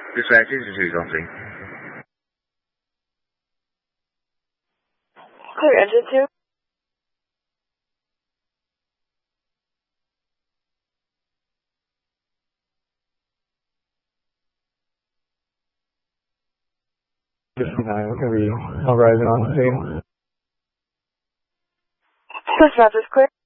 Dispatch Institute, something. Clear engine 2. I'll rise on scene. Dispatch is clear.